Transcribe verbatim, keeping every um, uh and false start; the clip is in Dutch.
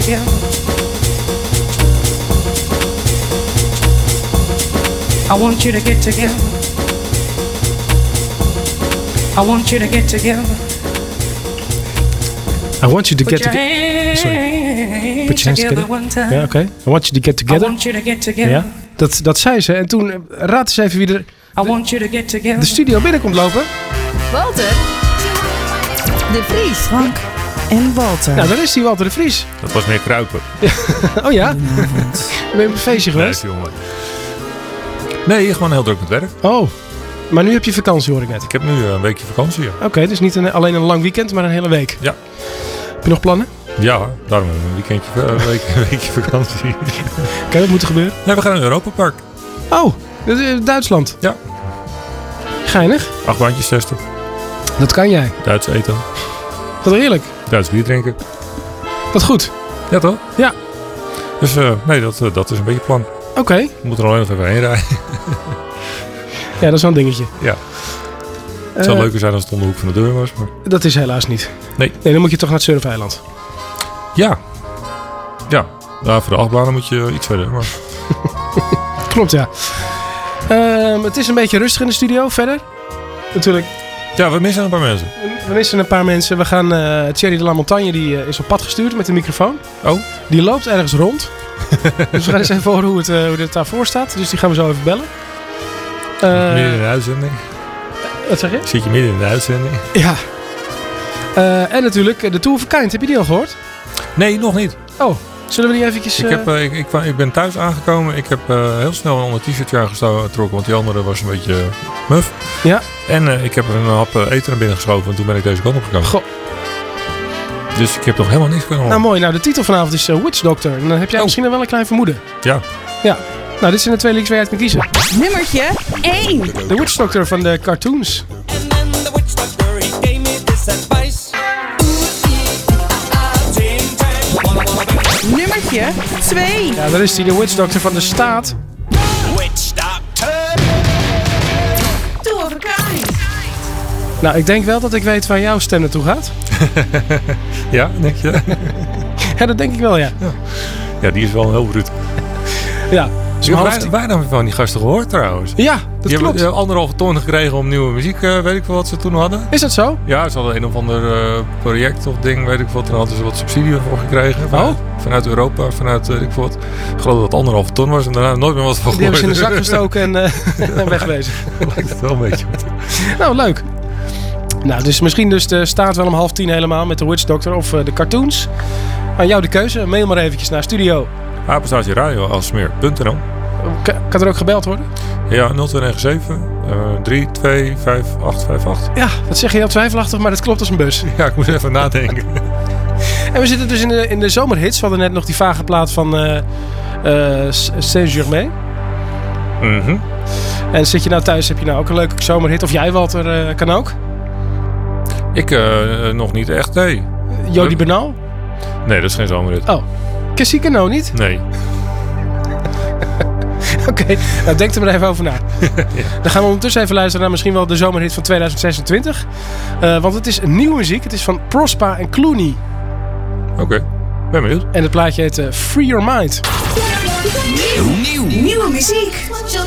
together. I want you to get together. I want you to get together. I want you to get together. Sorry. Put your hands together. Ja, oké. Okay. I want you to get together. I want you to get together. Ja, dat, dat zei ze. En toen, uh, raad eens even wie er I want you to get together. de studio binnenkomt lopen. Walter. De Vries. Frank en Walter. Nou, daar is die Walter de Vries. Dat was meer kruipen. Oh ja? Ben je op een feestje geweest? Nee, jongen. Nee, gewoon heel druk met werk. Oh, maar nu heb je vakantie, hoor ik net. Ik heb nu een weekje vakantie. Ja. Oké, okay, dus niet een, alleen een lang weekend, maar een hele week. Ja. Heb je nog plannen? Ja, daarom een weekendje, een, week, een weekje vakantie. Oké, wat moet er gebeuren? Nee, we gaan naar Europa Park. Oh, Duitsland? Ja. Geinig. Acht baantjes testen. Dat kan jij. Duits eten. Wat heerlijk. Duits bier drinken. Wat goed. Ja, toch? Ja. Dus uh, nee, dat, uh, dat is een beetje het plan. Oké. Okay. We moeten er alleen nog even heen rijden. Ja, dat is wel een dingetje. Ja. Het zou uh, leuker zijn als het om de hoek van de deur was. Maar... Dat is helaas niet. Nee. Nee, dan moet je toch naar het surfeiland. Ja. Ja. Nou, voor de achtbanen moet je iets verder. Maar... Klopt, ja. Uh, het is een beetje rustig in de studio. Verder? Natuurlijk. Ja, we missen een paar mensen. We missen een paar mensen. We gaan... Uh, Thierry de la Montagne die, uh, is op pad gestuurd met de microfoon. Oh. Die loopt ergens rond. Dus we gaan eens even horen hoe het, uh, hoe het daarvoor staat. Dus die gaan we zo even bellen. Uh, midden in de uitzending. Wat zeg je? Zit je midden in de uitzending? Ja. Uh, en natuurlijk de Tour of Kind. Heb je die al gehoord? Nee, nog niet. Oh, zullen we die eventjes... Uh... Ik, heb, uh, ik, ik, ik ben thuis aangekomen. Ik heb uh, heel snel een ander t-shirtje aangetrokken. Want die andere was een beetje uh, muf. Ja. En uh, ik heb er een hap uh, eten naar binnen geschoven. En toen ben ik deze kant op gekomen. Goh. Dus ik heb nog helemaal niks kunnen horen. Nou mooi. Nou, de titel vanavond is uh, Witch Doctor. En dan heb jij oh. misschien wel een klein vermoeden. Ja. Ja. Nou, dit zijn de twee links waar je uit kan kiezen. Nummertje één. De Witch Doctor van de cartoons. Nummertje twee. Ja, daar is hij, de Witch Doctor van de staat. Witch Doctor. Tour of Kind. Nou, ik denk wel dat ik weet waar jouw stem naartoe gaat. Ja, denk je? Ja, dat denk ik wel, ja. Ja, ja die is wel heel bruut. Ja. Dus wij, wij hebben van die gasten gehoord trouwens. Ja, dat die klopt. hebben anderhalve ton gekregen om nieuwe muziek, uh, weet ik veel wat ze toen hadden. Is dat zo? Ja, ze hadden een of ander uh, project of ding, weet ik veel wat. Daar hadden ze wat subsidie voor gekregen. Vanuit, oh? Vanuit Europa, vanuit, weet ik veel wat. Ik geloof dat het anderhalve ton was en daarna nooit meer wat van gehoord. Die hebben ze in de zak gestoken en, uh, en wegwezen. Lijkt het wel een beetje op. Nou, leuk. Nou, dus misschien dus de staat wel om half tien helemaal met de Witch Doctor of uh, de cartoons. Aan jou de keuze. Mail maar eventjes naar studio. apenstaartje radio alsmeer punt n l. Kan er ook gebeld worden? Ja, nul twee negen zeven drie twee vijf acht vijf acht. Ja, dat zeg je heel twijfelachtig, maar dat klopt als een bus. Ja, ik moet even nadenken. En we zitten dus in de, in de zomerhits. We hadden net nog die vage plaat van uh, uh, Saint-Germain. Mm-hmm. En zit je nou thuis, heb je nou ook een leuke zomerhit? Of jij, Walter, uh, kan ook? Ik uh, nog niet echt, nee. Jody Bernal? Nee, dat is geen zomerhit. Oh, Cassie Cano niet? Nee. Oké, okay, nou denk er maar even over na. Ja. Dan gaan we ondertussen even luisteren naar misschien wel de zomerhit van tweeduizend zesentwintig. Uh, want het is nieuwe muziek. Het is van Prospa en Clooney. Oké, okay. Ben benieuwd. En het plaatje heet uh, Free Your Mind. Nieuw. Nieuw. Nieuwe muziek.